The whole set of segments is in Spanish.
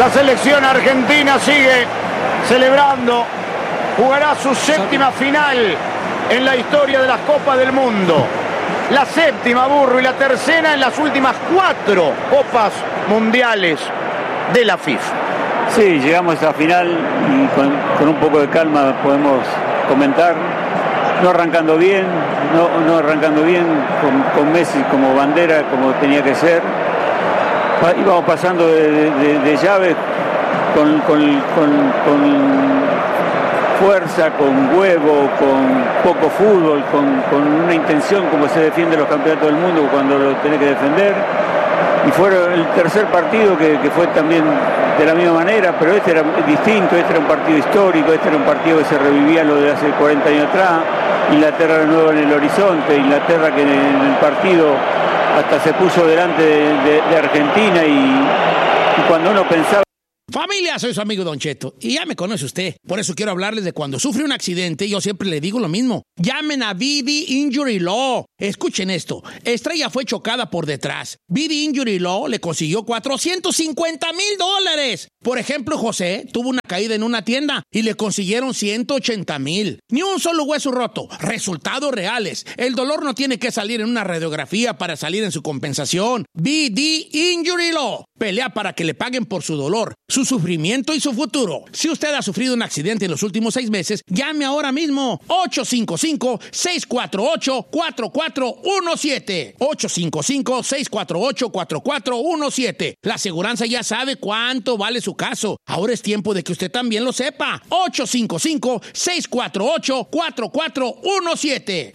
La selección argentina sigue celebrando. Jugará su séptima final en la historia de las Copas del Mundo. La séptima, Burro, y la tercera en las últimas 4 Copas Mundiales de la FIFA. Sí, llegamos a esta final y con un poco de calma podemos comentar. No arrancando bien, con Messi como bandera, como tenía que ser. Íbamos pasando de llave con fuerza, con huevo, con poco fútbol, con una intención como se defiende los campeonatos del mundo cuando lo tenés que defender. Y fue el tercer partido que fue también de la misma manera, pero este era distinto, este era un partido histórico, este era un partido que se revivía lo de hace 40 años atrás. Inglaterra de nuevo en el horizonte, Inglaterra que en el partido hasta se puso delante de Argentina y cuando uno pensaba... Familia, soy su amigo Don Cheto y ya me conoce usted. Por eso quiero hablarles de cuando sufre un accidente. Yo siempre le digo lo mismo. Llamen a BD Injury Law. Escuchen esto. Estrella fue chocada por detrás. BD Injury Law le consiguió $450,000. Por ejemplo, José tuvo una caída en una tienda y le consiguieron $180,000. Ni un solo hueso roto. Resultados reales. El dolor no tiene que salir en una radiografía para salir en su compensación. BD Injury Law. Pelea para que le paguen por su dolor, su sufrimiento y su futuro. Si usted ha sufrido un accidente en los últimos 6 meses, llame ahora mismo. 855-648-4417. 855-648-4417. La aseguranza ya sabe cuánto vale su caso. Ahora es tiempo de que usted también lo sepa. 855-648-4417.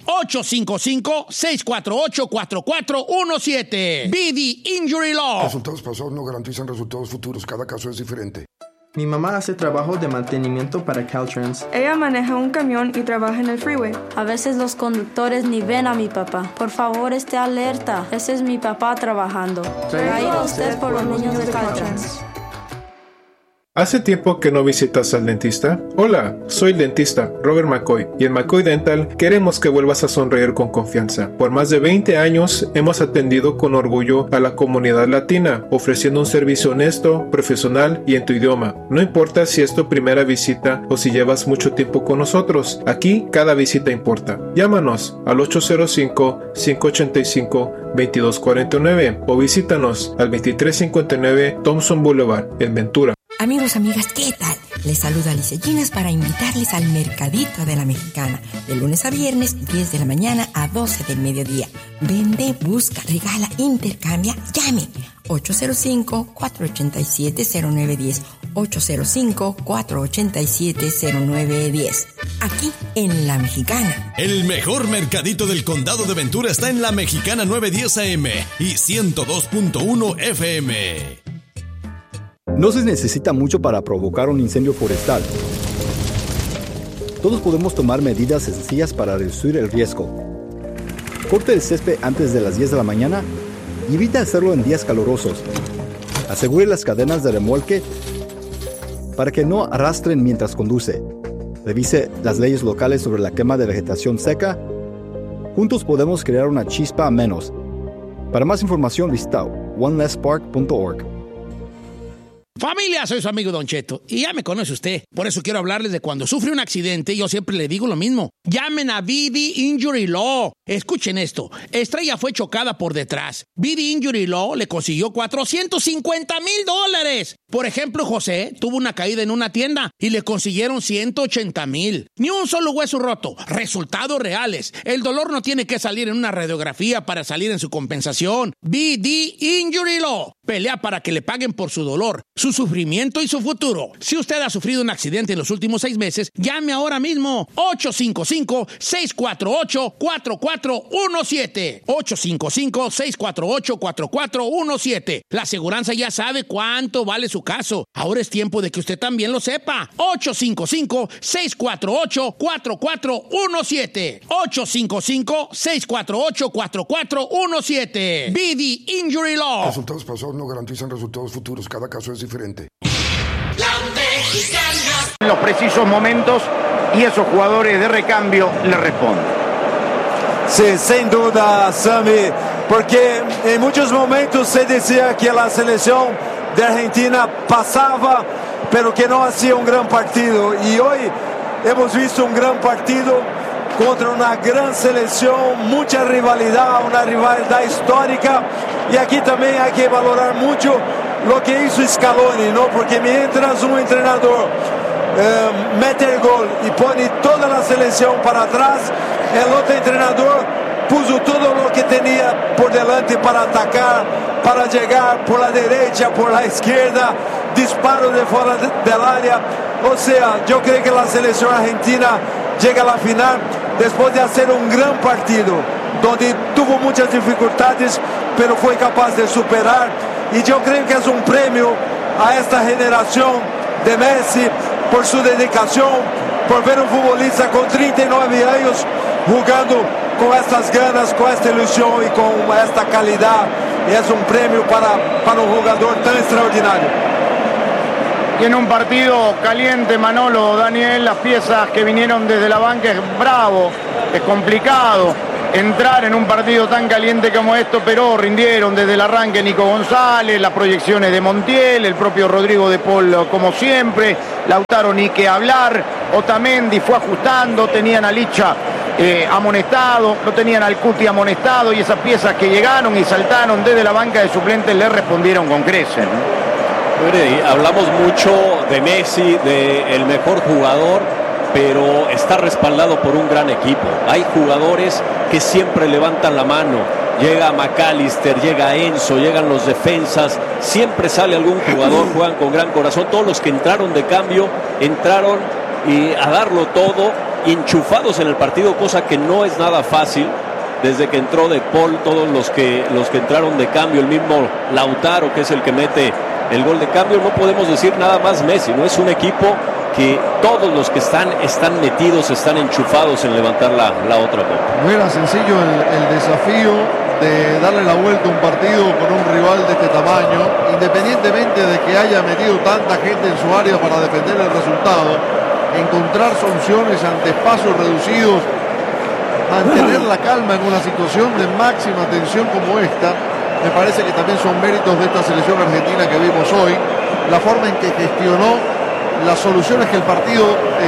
855-648-4417. BD Injury Law. Resultados pasados no garantizan resultados futuros. Cada caso es diferente. Mi mamá hace trabajo de mantenimiento para Caltrans. Ella maneja un camión y trabaja en el freeway. A veces los conductores ni ven a mi papá. Por favor, esté alerta. Ese es mi papá trabajando. Traído a usted por los niños de Caltrans. ¿Hace tiempo que no visitas al dentista? Hola, soy el dentista Robert McCoy y en McCoy Dental queremos que vuelvas a sonreír con confianza. Por más de 20 años hemos atendido con orgullo a la comunidad latina, ofreciendo un servicio honesto, profesional y en tu idioma. No importa si es tu primera visita o si llevas mucho tiempo con nosotros, aquí cada visita importa. Llámanos al 805-585-2249 o visítanos al 2359 Thompson Boulevard en Ventura. Amigos, amigas, ¿qué tal? Les saluda Alicia Ginas para invitarles al Mercadito de la Mexicana, de lunes a viernes, 10 de la mañana a 12 del mediodía. Vende, busca, regala, intercambia, llame. 805-487-0910. 805-487-0910. Aquí en La Mexicana. El mejor mercadito del condado de Ventura está en La Mexicana 910 AM y 102.1 FM. No se necesita mucho para provocar un incendio forestal. Todos podemos tomar medidas sencillas para reducir el riesgo. Corte el césped antes de las 10 de la mañana y evita hacerlo en días calurosos. Asegure las cadenas de remolque para que no arrastren mientras conduce. Revise las leyes locales sobre la quema de vegetación seca. Juntos podemos crear una chispa menos. Para más información visita onelesspark.org. Familia, soy su amigo Don Cheto y ya me conoce usted. Por eso quiero hablarles de cuando sufre un accidente. Yo siempre le digo lo mismo. Llamen a BD Injury Law. Escuchen esto. Estrella fue chocada por detrás. BD Injury Law le consiguió $450,000. Por ejemplo, José tuvo una caída en una tienda y le consiguieron $180,000. Ni un solo hueso roto. Resultados reales. El dolor no tiene que salir en una radiografía para salir en su compensación. BD Injury Law. Pelea para que le paguen por su dolor, su sufrimiento y su futuro. Si usted ha sufrido un accidente en los últimos 6 meses, llame ahora mismo. 855-648-4417. 855-648-4417. La aseguranza ya sabe cuánto vale su caso. Ahora es tiempo de que usted también lo sepa. 855-648-4417. 855-648-4417. BD Injury Law. Resultados pasados no garantizan resultados futuros. Cada caso es diferente. La Mexicana. En los precisos momentos y esos jugadores de recambio le responden. Sí, sin duda, Sammy, porque en muchos momentos se decía que la selección de Argentina pasaba, pero que no hacía un gran partido. Y hoy hemos visto un gran partido contra una gran selección, mucha rivalidad, una rivalidad histórica. Y aquí también hay que valorar mucho lo que hizo Scaloni, ¿no? Porque mientras un entrenador mete el gol y pone toda la selección para atrás, el otro entrenador puso todo lo que tenía por delante para atacar, para llegar por la derecha, por la izquierda, disparos de fuera del área. O sea, yo creo que la selección argentina llega a la final después de hacer un gran partido, donde tuvo muchas dificultades, pero fue capaz de superar. Y yo creo que es un premio a esta generación de Messi por su dedicación, por ver un futbolista con 39 años jugando con estas ganas, con esta ilusión y con esta calidad. Y es un premio para un jugador tan extraordinario. Y en un partido caliente, Manolo, Daniel, las piezas que vinieron desde la banca es bravo, es complicado entrar en un partido tan caliente como esto, pero rindieron desde el arranque Nico González, las proyecciones de Montiel, el propio Rodrigo de Paul como siempre, Lautaro ni que hablar, Otamendi fue ajustando, tenían a Licha amonestado, no tenían al Cuti amonestado, y esas piezas que llegaron y saltaron desde la banca de suplentes le respondieron con creces, ¿no? Hablamos mucho de Messi, de el mejor jugador, pero está respaldado por un gran equipo. Hay jugadores que siempre levantan la mano. Llega McAllister, llega Enzo, llegan los defensas, siempre sale algún jugador, juegan con gran corazón. Todos los que entraron de cambio, entraron a darlo todo, enchufados en el partido, cosa que no es nada fácil. Desde que entró De Paul, todos los que entraron de cambio, el mismo Lautaro, que es el que mete el gol de cambio, no podemos decir nada más Messi, no es un equipo que todos los que están metidos, están enchufados en levantar la otra copa. No era sencillo el desafío de darle la vuelta a un partido con un rival de este tamaño, independientemente de que haya metido tanta gente en su área para defender el resultado, encontrar soluciones ante espacios reducidos, mantener la calma en una situación de máxima tensión como esta. Me parece que también son méritos de esta selección argentina que vimos hoy, la forma en que gestionó las soluciones que el partido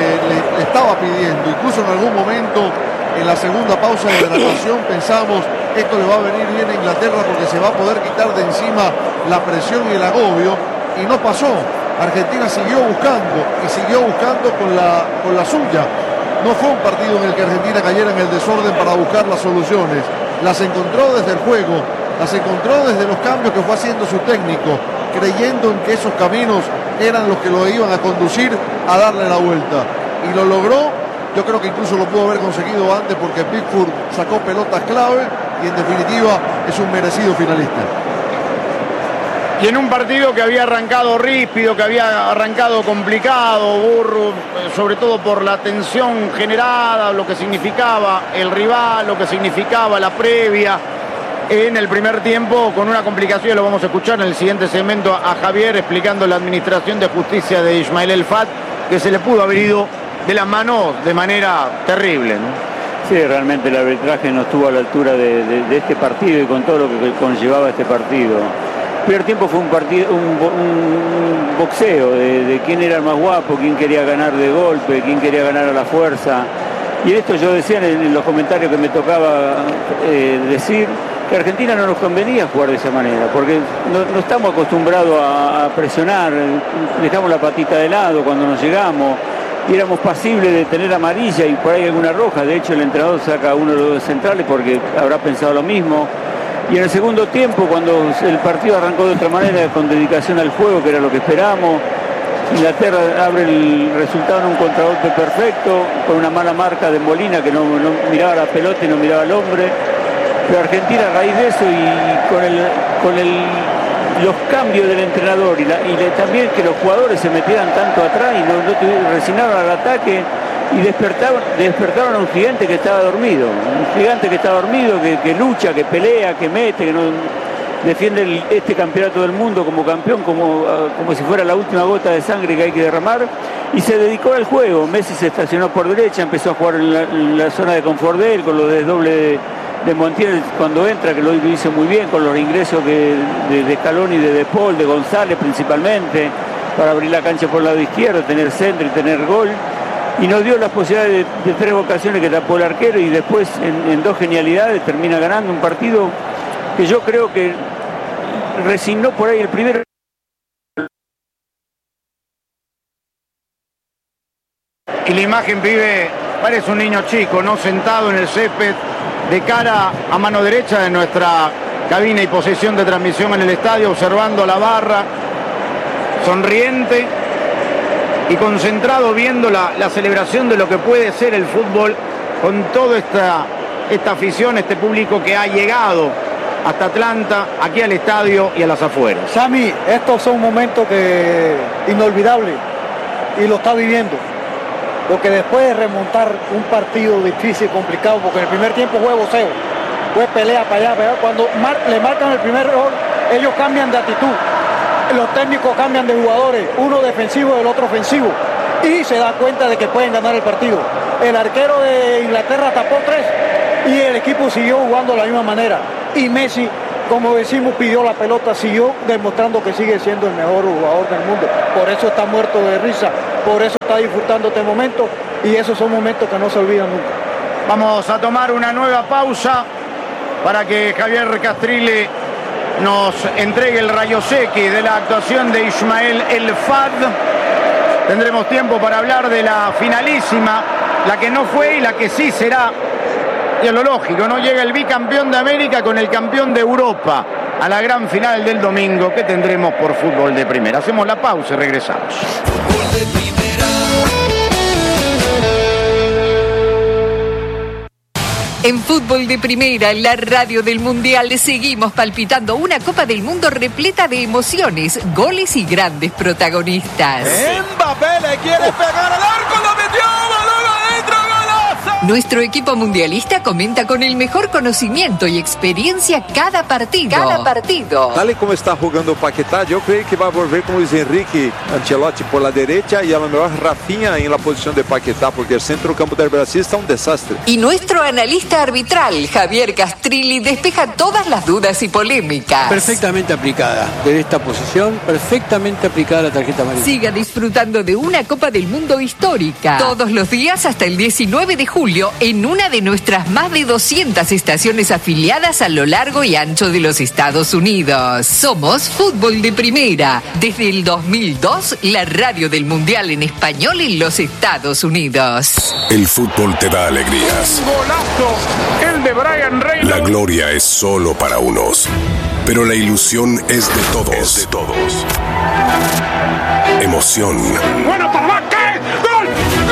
le estaba pidiendo. Incluso en algún momento, en la segunda pausa de hidratación, pensamos, esto le va a venir bien a Inglaterra porque se va a poder quitar de encima la presión y el agobio, y no pasó. Argentina siguió buscando y siguió buscando con la suya. No fue un partido en el que Argentina cayera en el desorden para buscar las soluciones. Las encontró desde el juego, las encontró desde los cambios que fue haciendo su técnico, creyendo en que esos caminos eran los que lo iban a conducir a darle la vuelta. Y lo logró. Yo creo que incluso lo pudo haber conseguido antes, porque Pickford sacó pelotas clave y en definitiva es un merecido finalista. Y en un partido que había arrancado ríspido, que había arrancado complicado, Burru, sobre todo por la tensión generada, lo que significaba el rival, lo que significaba la previa en el primer tiempo, con una complicación. Lo vamos a escuchar en el siguiente segmento a Javier explicando la administración de justicia de Ismael El Fat, que se le pudo haber ido de las manos de manera terrible, ¿no? Sí, realmente el arbitraje no estuvo a la altura de este partido y con todo lo que conllevaba este partido. El primer tiempo fue un boxeo de quién era el más guapo, quién quería ganar de golpe, quién quería ganar a la fuerza. Y esto yo decía en los comentarios que me tocaba decir, que a Argentina no nos convenía jugar de esa manera, porque no estamos acostumbrados a presionar, dejamos la patita de lado cuando nos llegamos, y éramos pasibles de tener amarilla y por ahí alguna roja. De hecho el entrenador saca a uno de los dos centrales porque habrá pensado lo mismo. Y en el segundo tiempo, cuando el partido arrancó de otra manera, con dedicación al juego, que era lo que esperamos, Inglaterra abre el resultado en un contragolpe perfecto, con una mala marca de Molina que no miraba la pelota y no miraba al hombre. Pero Argentina, a raíz de eso y con los cambios del entrenador y también que los jugadores se metieran tanto atrás y no resignaron al ataque y despertaron a un gigante que estaba dormido, que lucha, que pelea, que mete, que no defiende este campeonato del mundo como campeón, como si fuera la última gota de sangre que hay que derramar, y se dedicó al juego. Messi se estacionó por derecha, empezó a jugar en la zona de confort de él, con los desdobles de Montiel cuando entra, que lo hizo muy bien con los ingresos de Scaloni, de Paul, de González principalmente, para abrir la cancha por el lado izquierdo, tener centro y tener gol. Y nos dio la posibilidad de 3 ocasiones que tapó el arquero, y después en 2 genialidades termina ganando un partido que yo creo que resignó por ahí el primer. Y la imagen, pibe, parece un niño chico, ¿no? Sentado en el césped, de cara a mano derecha de nuestra cabina y posesión de transmisión en el estadio, observando la barra, sonriente y concentrado, viendo la celebración de lo que puede ser el fútbol con toda esta afición, este público que ha llegado hasta Atlanta, aquí al estadio y a las afueras. Sammy, estos son momentos inolvidables, y lo está viviendo. Porque después de remontar un partido difícil, complicado, porque en el primer tiempo fue voceo, fue pelea para allá, cuando le marcan el primer error, ellos cambian de actitud, los técnicos cambian de jugadores, uno defensivo y el otro ofensivo, y se da cuenta de que pueden ganar el partido. El arquero de Inglaterra tapó 3 y el equipo siguió jugando de la misma manera, y Messi, como decimos, pidió la pelota, siguió demostrando que sigue siendo el mejor jugador del mundo. Por eso está muerto de risa, por eso está disfrutando este momento, y esos son momentos que no se olvidan nunca. Vamos a tomar una nueva pausa para que Javier Castrilli nos entregue el rayos X de la actuación de Ismael El Fad. Tendremos tiempo para hablar de la finalísima, la que no fue y la que sí será. Y es lo lógico, ¿no? Llega el bicampeón de América con el campeón de Europa a la gran final del domingo que tendremos por Fútbol de Primera. Hacemos la pausa y regresamos. En Fútbol de Primera, la radio del Mundial, seguimos palpitando una Copa del Mundo repleta de emociones, goles y grandes protagonistas. Mbappé le quiere pegar al arco, lo metió, balón adentro, golazo. Nuestro equipo mundialista comenta con el mejor conocimiento y experiencia cada partido. Tal y como está jugando Paquetá, yo creo que va a volver con Luis Enrique Ancelotti por la derecha y a lo mejor Rafinha en la posición de Paquetá, porque el centro campo del Brasil está un desastre. Y nuestro analista arbitral, Javier Castrilli, despeja todas las dudas y polémicas. Perfectamente aplicada, desde esta posición, perfectamente aplicada la tarjeta amarilla. Siga disfrutando de una Copa del Mundo histórica, todos los días hasta el 19 de julio, en una de nuestras más de 200 estaciones afiliadas a lo largo y ancho de los Estados Unidos. Somos Fútbol de Primera. Desde el 2002, la radio del Mundial en español en los Estados Unidos. El fútbol te da alegrías. El de Brian Reynolds. La gloria es solo para unos, pero la ilusión es de todos. Emoción. Bueno, papá, ¿qué? ¡Gol!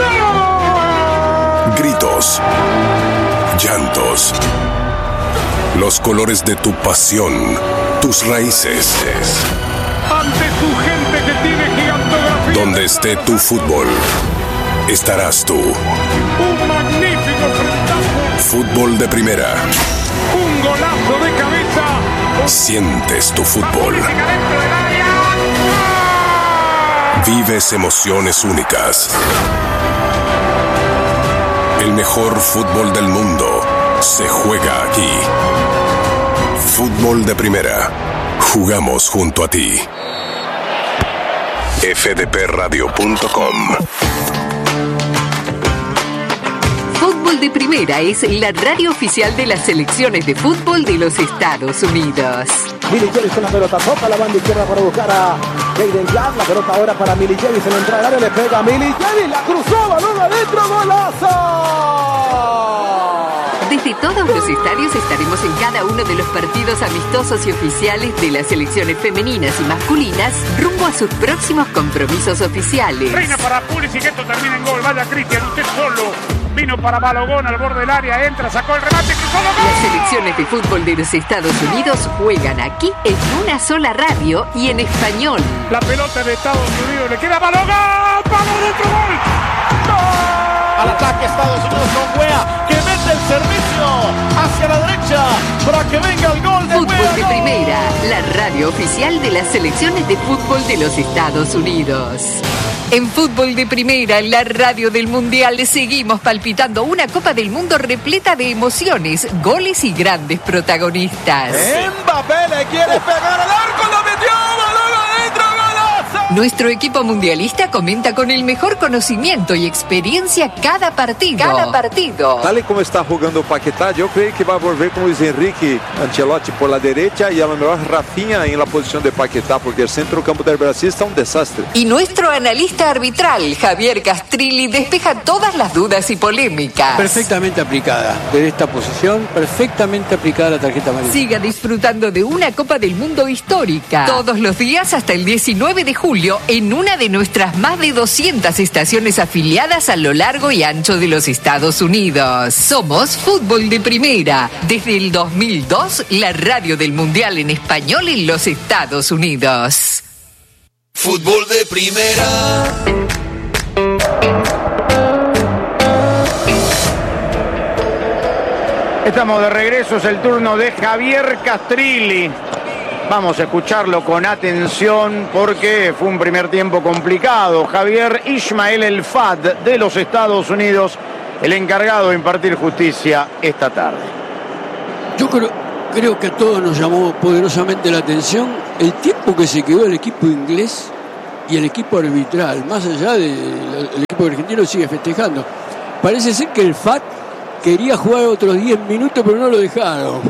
¡Gol! Gritos. Llantos. Los colores de tu pasión, tus raíces. Ante tu gente que tiene gigantografía. Donde esté tu fútbol, estarás tú. Un magnífico frentazo. Fútbol de Primera. Un golazo de cabeza. Sientes tu fútbol. Vives emociones únicas. El mejor fútbol del mundo se juega aquí. Fútbol de Primera. Jugamos junto a ti. fdpradio.com. Fútbol de Primera es la radio oficial de las selecciones de fútbol de los Estados Unidos. Millie Javis con la pelota, toca la banda izquierda para buscar a Jaden Glass. La pelota ahora para Millie Javis en la entrada del área, le pega a Millie Javis, la cruzó, balón adentro, golazo. Desde todos los estadios estaremos en cada uno de los partidos amistosos y oficiales de las selecciones femeninas y masculinas rumbo a sus próximos compromisos oficiales. Reina para Pulisic, esto termina en gol. Vaya Cristian, usted solo. Vino para Balogón al borde del área, entra, sacó el remate, cruzó el gol. Las selecciones de fútbol de los Estados Unidos juegan aquí en una sola radio y en español. La pelota de Estados Unidos le queda a Balogón, ¡vamos dentro, gol! ¡Gol! Al ataque Estados Unidos con Weah, que mete el servicio hacia la derecha para que venga el gol de Fútbol Weah. de Primera, la radio oficial de las selecciones de fútbol de los Estados Unidos. En Fútbol de Primera, la radio del Mundial, seguimos palpitando una Copa del Mundo repleta de emociones, goles y grandes protagonistas. Mbappé le quiere pegar al arco, lo metió, balón adentro, golazo. Nuestro equipo mundialista comenta con el mejor conocimiento y experiencia cada partido. Tal y como está jugando Paquetá, yo creo que va a volver con Luis Enrique Ancelotti por la derecha y a lo mejor Rafinha en la posición de Paquetá, porque el centro campo del Brasil está un desastre. Y nuestro analista arbitral, Javier Castrilli, despeja todas las dudas y polémicas. Perfectamente aplicada. Desde esta posición, perfectamente aplicada la tarjeta amarilla. Siga disfrutando de una Copa del Mundo histórica. Todos los días hasta el 19 de julio en una de nuestras más de 200 estaciones afiliadas a lo largo y ancho de los Estados Unidos. Somos Fútbol de Primera. Desde el 2002, la radio del Mundial en español en los Estados Unidos. Fútbol de Primera. Estamos de regreso, es el turno de Javier Castrilli. Vamos a escucharlo con atención porque fue un primer tiempo complicado. Javier, Ismael El Fad de los Estados Unidos, el encargado de impartir justicia esta tarde. Yo creo que a todos nos llamó poderosamente la atención el tiempo que se quedó el equipo inglés y el equipo arbitral. Más allá del equipo argentino sigue festejando. Parece ser que el FAT quería jugar otros 10 minutos, pero no lo dejaron.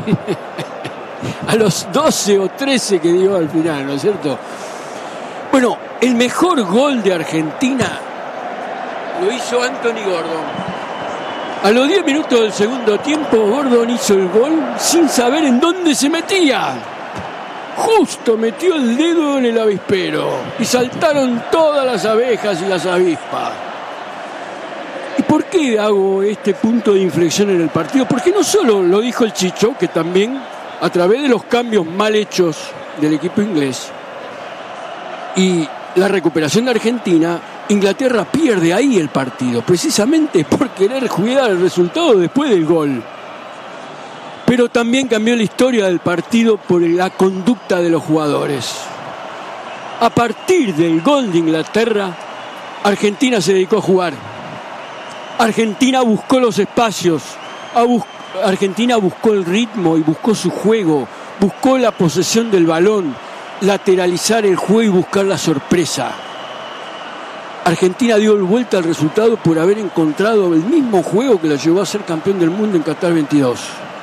A los 12 o 13 que dio al final, ¿no es cierto? Bueno, el mejor gol de Argentina lo hizo Anthony Gordon. A los 10 minutos del segundo tiempo, Gordon hizo el gol sin saber en dónde se metía. Justo metió el dedo en el avispero y saltaron todas las abejas y las avispas. ¿Y por qué hago este punto de inflexión en el partido? Porque no solo lo dijo el Chicho, que también a través de los cambios mal hechos del equipo inglés y la recuperación de Argentina, Inglaterra pierde ahí el partido, precisamente por querer cuidar el resultado después del gol. Pero también cambió la historia del partido por la conducta de los jugadores. A partir del gol de Inglaterra, Argentina se dedicó a jugar. Argentina buscó los espacios, Argentina buscó el ritmo y buscó su juego, buscó la posesión del balón, lateralizar el juego y buscar la sorpresa. Argentina dio vuelta al resultado por haber encontrado el mismo juego que la llevó a ser campeón del mundo en Qatar 22.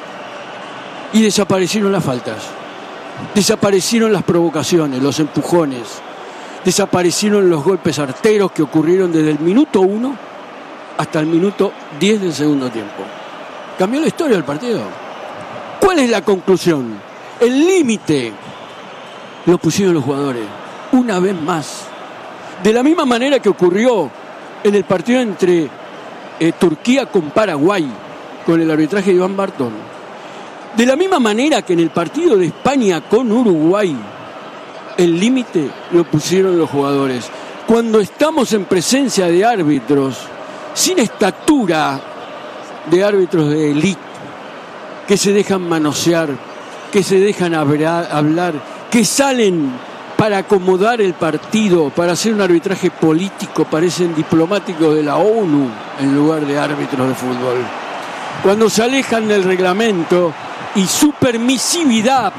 Y desaparecieron las faltas, desaparecieron las provocaciones, los empujones, desaparecieron los golpes arteros que ocurrieron desde el minuto 1 hasta el minuto 10 del segundo tiempo. Cambió la historia del partido. ¿Cuál es la conclusión? El límite lo pusieron los jugadores, una vez más. De la misma manera que ocurrió en el partido entre Turquía con Paraguay, con el arbitraje de Iván Bartón. De la misma manera que en el partido de España con Uruguay, el límite lo pusieron los jugadores. Cuando estamos en presencia de árbitros sin estatura, de árbitros de élite, que se dejan manosear, que se dejan hablar, que salen para acomodar el partido, para hacer un arbitraje político, parecen diplomáticos de la ONU en lugar de árbitros de fútbol. Cuando se alejan del reglamento y su permisividad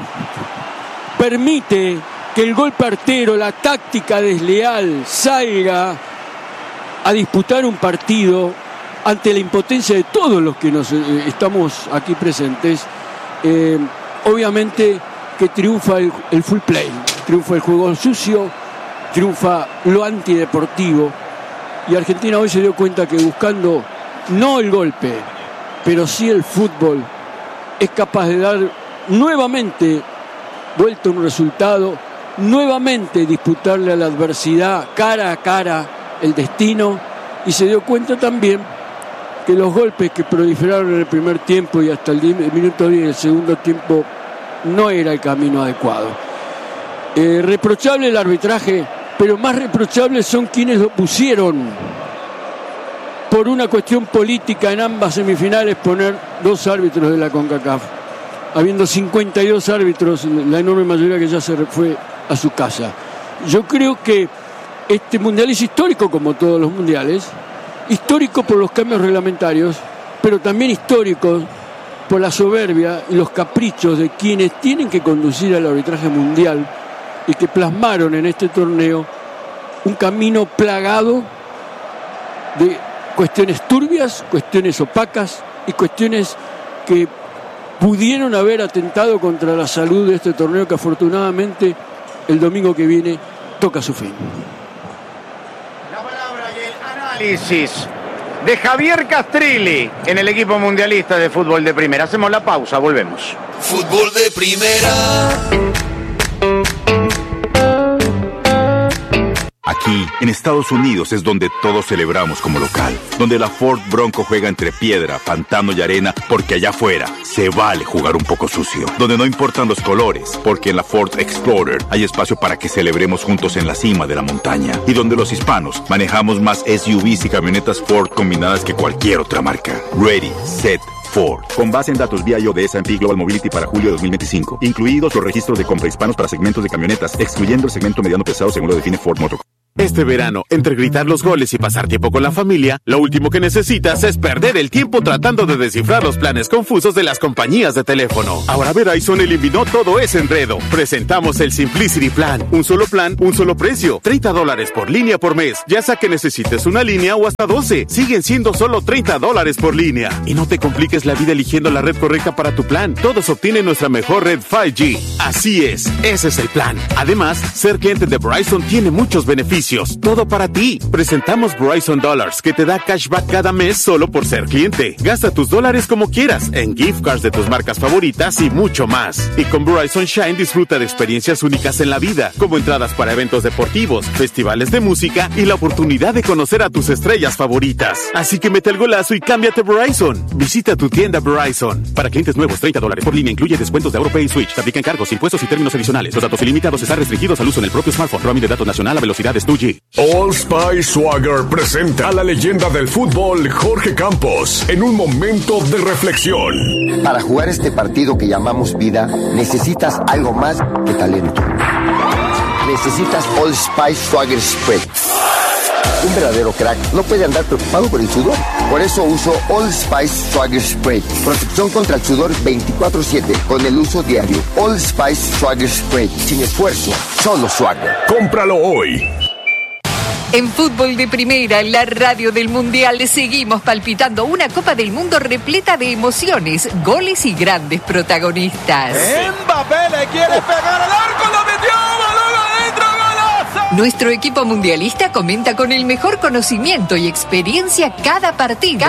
permite que el golpe artero, la táctica desleal, salga a disputar un partido ante la impotencia de todos los que estamos aquí presentes, obviamente que triunfa el full play, triunfa el juego sucio, triunfa lo antideportivo, y Argentina hoy se dio cuenta que buscando no el golpe, pero sí el fútbol, es capaz de dar nuevamente vuelta a un resultado, nuevamente disputarle a la adversidad cara a cara el destino, y se dio cuenta también que los golpes que proliferaron en el primer tiempo y hasta el minuto 10 del segundo tiempo no era el camino adecuado. Reprochable el arbitraje, pero más reprochables son quienes lo pusieron. por una cuestión política en ambas semifinales, poner 2 árbitros de la CONCACAF. Habiendo 52 árbitros, la enorme mayoría que ya se fue a su casa. Yo creo que este mundial es histórico, como todos los mundiales, histórico por los cambios reglamentarios, pero también histórico por la soberbia y los caprichos de quienes tienen que conducir al arbitraje mundial y que plasmaron en este torneo un camino plagado de cuestiones turbias, cuestiones opacas y cuestiones que pudieron haber atentado contra la salud de este torneo, que afortunadamente el domingo que viene toca su fin. La palabra y el análisis de Javier Castrilli en el equipo mundialista de fútbol de primera. Hacemos la pausa, volvemos. Fútbol de primera. Aquí, en Estados Unidos, es donde todos celebramos como local. Donde la Ford Bronco juega entre piedra, pantano y arena, porque allá afuera se vale jugar un poco sucio. Donde no importan los colores, porque en la Ford Explorer hay espacio para que celebremos juntos en la cima de la montaña. Y donde los hispanos manejamos más SUVs y camionetas Ford combinadas que cualquier otra marca. Ready, set, Ford. Con base en datos BIO de S&P Global Mobility para julio de 2025. Incluidos los registros de compra hispanos para segmentos de camionetas, excluyendo el segmento mediano pesado según lo define Ford Motor. Este verano, entre gritar los goles y pasar tiempo con la familia, lo último que necesitas es perder el tiempo tratando de descifrar los planes confusos de las compañías de teléfono. Ahora Verizon eliminó todo ese enredo. Presentamos el Simplicity Plan. Un solo plan, un solo precio. $30 por línea por mes. Ya sea que necesites una línea o hasta 12. Siguen siendo solo $30 por línea. Y no te compliques la vida eligiendo la red correcta para tu plan. Todos obtienen nuestra mejor red 5G. Así es, ese es el plan. Además, ser cliente de Verizon tiene muchos beneficios. Todo para ti. Presentamos Verizon Dollars, que te da cashback cada mes solo por ser cliente. Gasta tus dólares como quieras, en gift cards de tus marcas favoritas y mucho más. Y con Verizon Shine disfruta de experiencias únicas en la vida, como entradas para eventos deportivos, festivales de música y la oportunidad de conocer a tus estrellas favoritas. Así que mete el golazo y cámbiate Verizon. Visita tu tienda Verizon. Para clientes nuevos, $30 por línea incluye descuentos de AuroPay y Switch. Se aplican cargos, impuestos y términos adicionales. Los datos ilimitados están restringidos al uso en el propio smartphone. Roaming de datos nacional a velocidades 2G. Old Spice Swagger presenta a la leyenda del fútbol Jorge Campos en un momento de reflexión. Para jugar este partido que llamamos vida, necesitas algo más que talento. Necesitas Old Spice Swagger Spread. Un verdadero crack no puede andar preocupado por el sudor. Por eso uso Old Spice Swagger Spray. Protección contra el sudor 24/7 con el uso diario. Old Spice Swagger Spray. Sin esfuerzo, solo swagger. Cómpralo hoy. En Fútbol de Primera, la radio del Mundial, seguimos palpitando una Copa del Mundo repleta de emociones, goles y grandes protagonistas. Mbappé le quiere pegar al arco, lo metió, balón adentro, golazo. Nuestro equipo mundialista comenta con el mejor conocimiento y experiencia cada partido.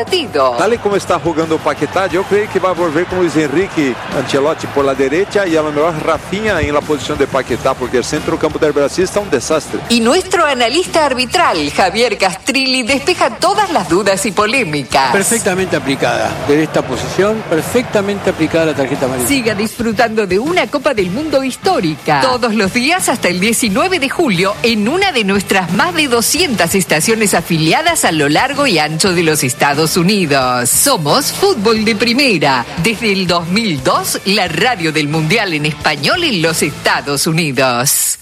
Tal y como está jugando Paquetá, yo creo que va a volver con Luis Enrique Ancelotti por la derecha y a lo mejor Rafinha en la posición de Paquetá, porque el centro campo del Brasil está un desastre. Y nuestro analista arbitral, Javier Castrilli, despeja todas las dudas y polémicas. Perfectamente aplicada. Desde esta posición, perfectamente aplicada la tarjeta amarilla. Siga disfrutando de una Copa del Mundo histórica. Todos los días hasta el 19 de julio en una de nuestras más de 200 estaciones afiliadas a lo largo y ancho de los Estados Unidos. Somos Fútbol de Primera. Desde el 2002, la radio del Mundial en español en los Estados Unidos.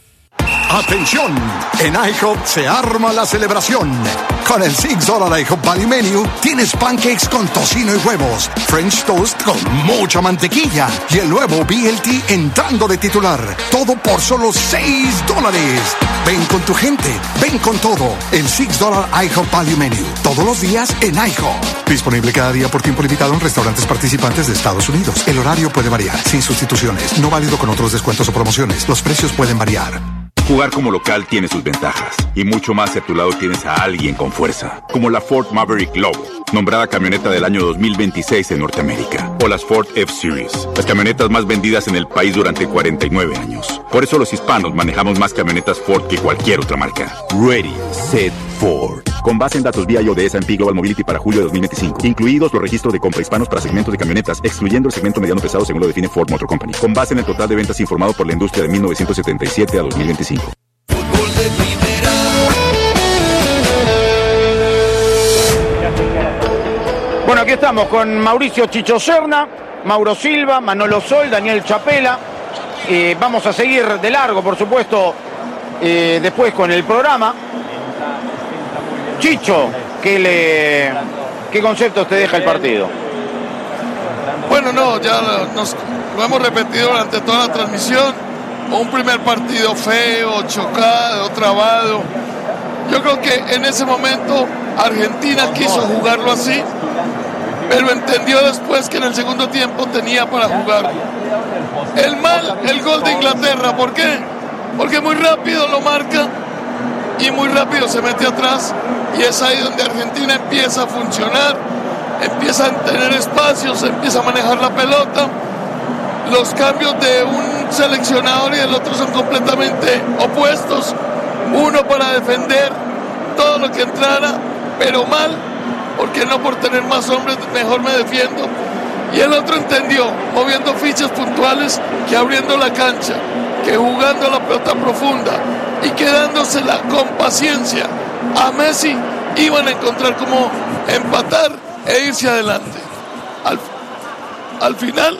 ¡Atención! En IHOP se arma la celebración. Con el $6 IHOP Value Menu tienes pancakes con tocino y huevos, French toast con mucha mantequilla y el nuevo BLT entrando de titular. Todo por solo $6. Ven con tu gente, ven con todo. El $6 IHOP Value Menu. Todos los días en IHOP. Disponible cada día por tiempo limitado en restaurantes participantes de Estados Unidos. El horario puede variar, sin sustituciones. No válido con otros descuentos o promociones. Los precios pueden variar. Jugar como local tiene sus ventajas, y mucho más si a tu lado tienes a alguien con fuerza, como la Ford Maverick Lobo, nombrada camioneta del año 2026 en Norteamérica, o las Ford F-Series, las camionetas más vendidas en el país durante 49 años. Por eso los hispanos manejamos más camionetas Ford que cualquier otra marca. Ready, set, Ford. Con base en datos BIO de S&P Global Mobility para julio de 2025, incluidos los registros de compra hispanos para segmentos de camionetas, excluyendo el segmento mediano pesado según lo define Ford Motor Company, con base en el total de ventas informado por la industria de 1977 a 2025. Bueno, aquí estamos con Mauricio Chicho Serna, Mauro Silva, Manolo Sol, Daniel Chapela. Vamos a seguir de largo, por supuesto, después con el programa. Chicho, ¿qué conceptos te deja el partido? Bueno, no, ya lo hemos repetido durante toda la transmisión. Un primer partido feo, chocado, trabado. Yo creo que en ese momento Argentina quiso jugarlo así, pero entendió después que en el segundo tiempo tenía para jugar. El gol de Inglaterra, ¿por qué? Porque muy rápido lo marca y muy rápido se mete atrás, y es ahí donde Argentina empieza a funcionar, empieza a tener espacios, empieza a manejar la pelota. Los cambios de un seleccionador y del otro son completamente opuestos. Uno para defender todo lo que entrara, pero mal, porque no por tener más hombres mejor me defiendo. Y el otro entendió, moviendo fichas puntuales, que abriendo la cancha, que jugando la pelota profunda y quedándosela con paciencia a Messi, iban a encontrar cómo empatar e irse adelante. Al final...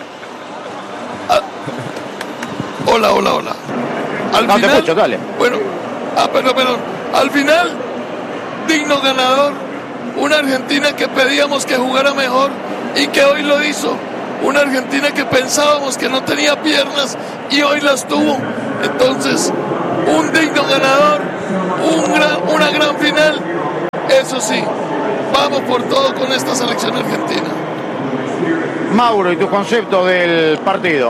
Hola. Al final, te escucho, dale. Bueno, perdón. Al final, digno ganador. Una Argentina que pedíamos que jugara mejor y que hoy lo hizo. Una Argentina que pensábamos que no tenía piernas y hoy las tuvo. Entonces, un digno ganador, una gran final. Eso sí, vamos por todo con esta selección argentina. Mauro, ¿y tu concepto del partido?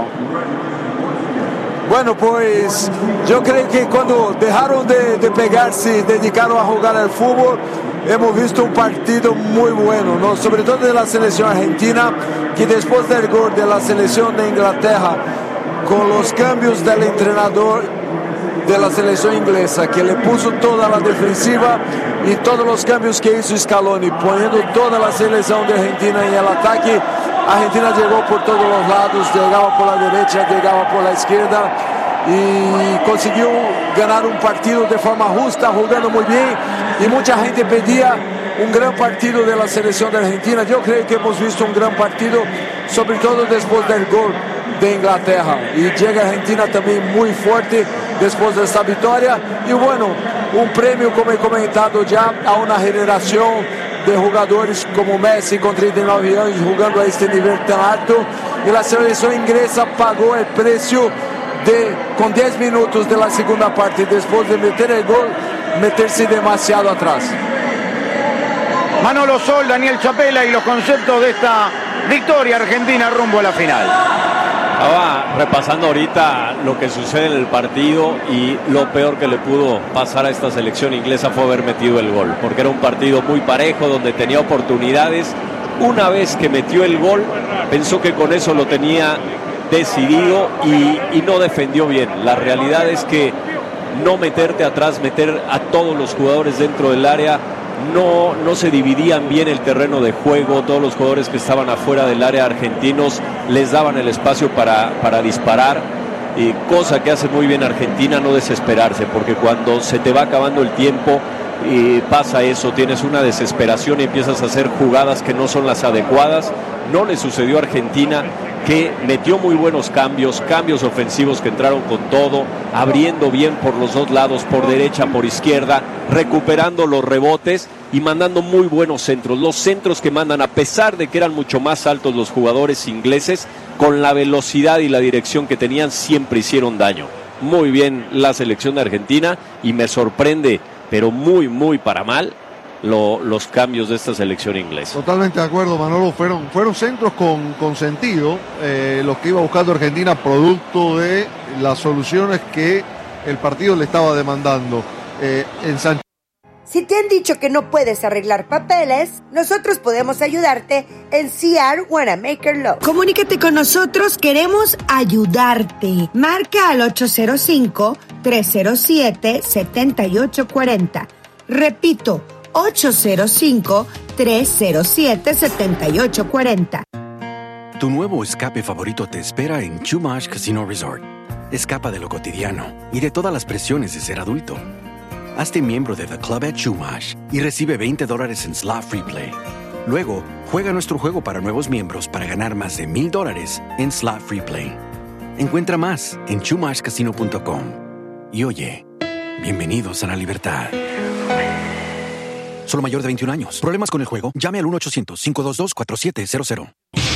Bueno, pues yo creo que cuando dejaron de pegarse y dedicaron a jugar al fútbol, hemos visto un partido muy bueno, ¿no? Sobre todo de la selección argentina, que después del gol de la selección de Inglaterra, con los cambios del entrenador de la selección inglesa, que le puso toda la defensiva y todos los cambios que hizo Scaloni, poniendo toda la selección de Argentina en el ataque. Argentina llegó por todos los lados, llegaba por la derecha, llegaba por la izquierda y consiguió ganar un partido de forma justa, jugando muy bien, y mucha gente pedía un gran partido de la selección de Argentina. Yo creo que hemos visto un gran partido, sobre todo después del gol de Inglaterra, y llega Argentina también muy fuerte después de esta victoria, y bueno, un premio, como he comentado ya, a una generación de jugadores como Messi con 39 años jugando a este nivel tan alto, y la selección inglesa pagó el precio con 10 minutos de la segunda parte, después de meter el gol, meterse demasiado atrás. Manolo Sol, Daniel Chapela y los conceptos de esta victoria argentina rumbo a la final. Estaba repasando ahorita lo que sucede en el partido, y lo peor que le pudo pasar a esta selección inglesa fue haber metido el gol, porque era un partido muy parejo, donde tenía oportunidades. Una vez que metió el gol, pensó que con eso lo tenía decidido y no defendió bien. La realidad es que no meterte atrás, meter a todos los jugadores dentro del área, no se dividían bien el terreno de juego. Todos los jugadores que estaban afuera del área argentinos les daban el espacio para disparar, y cosa que hace muy bien Argentina, no desesperarse, porque cuando se te va acabando el tiempo y pasa eso, tienes una desesperación y empiezas a hacer jugadas que no son las adecuadas. No le sucedió a Argentina, que metió muy buenos cambios ofensivos que entraron con todo, abriendo bien por los dos lados, por derecha, por izquierda, recuperando los rebotes y mandando muy buenos centros. Los centros que mandan, a pesar de que eran mucho más altos los jugadores ingleses, con la velocidad y la dirección que tenían, siempre hicieron daño. Muy bien la selección de Argentina, y me sorprende, pero muy para mal, los cambios de esta selección inglesa. Totalmente de acuerdo, Manolo. Fueron centros con sentido, los que iba buscando Argentina, producto de las soluciones que el partido le estaba demandando. Si te han dicho que no puedes arreglar papeles, nosotros podemos ayudarte en CR Wanamaker Law. Comunícate con nosotros, queremos ayudarte. Marca al 805-307-7840. Repito, 805-307-7840. Tu nuevo escape favorito te espera en Chumash Casino Resort. Escapa de lo cotidiano y de todas las presiones de ser adulto. Hazte miembro de The Club at Chumash y recibe $20 en Slot Free Play. Luego, juega nuestro juego para nuevos miembros para ganar más de $1,000 en Slot Free Play. Encuentra más en chumashcasino.com. Y oye, bienvenidos a la libertad. Solo mayor de 21 años. ¿Problemas con el juego? Llame al 1-800-522-4700.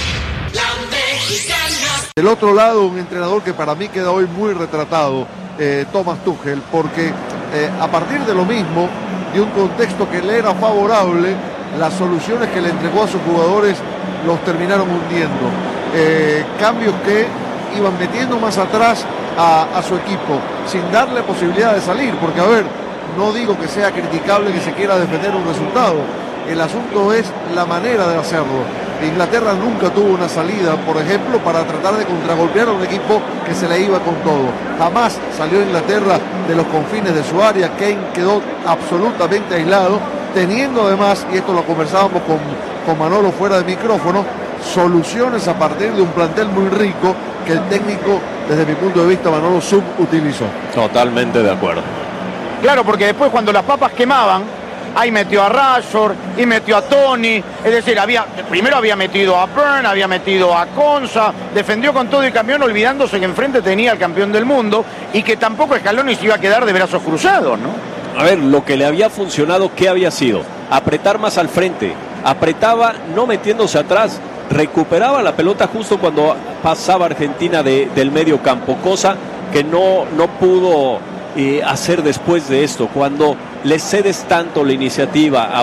Del otro lado, un entrenador que para mí queda hoy muy retratado, Thomas Tuchel, porque a partir de lo mismo, de un contexto que le era favorable, las soluciones que le entregó a sus jugadores los terminaron hundiendo. Cambios que iban metiendo más atrás a su equipo, sin darle posibilidad de salir, porque a ver, no digo que sea criticable que se quiera defender un resultado, el asunto es la manera de hacerlo. Inglaterra nunca tuvo una salida, por ejemplo, para tratar de contragolpear a un equipo que se le iba con todo. Jamás salió Inglaterra de los confines de su área. Kane quedó absolutamente aislado, teniendo además, y esto lo conversábamos con Manolo fuera de micrófono, soluciones a partir de un plantel muy rico que el técnico, desde mi punto de vista, Manolo, subutilizó. Totalmente de acuerdo. Claro, porque después cuando las papas quemaban, ahí metió a Rashford y metió a Tony, es decir, primero había metido a Burn, había metido a Konsa, defendió con todo el campeón olvidándose que enfrente tenía al campeón del mundo y que tampoco Scaloni se iba a quedar de brazos cruzados, ¿no? A ver, lo que le había funcionado, ¿qué había sido? Apretar más al frente, apretaba no metiéndose atrás, recuperaba la pelota justo cuando pasaba Argentina del medio campo, cosa que no pudo hacer después de esto. Cuando le cedes tanto la iniciativa a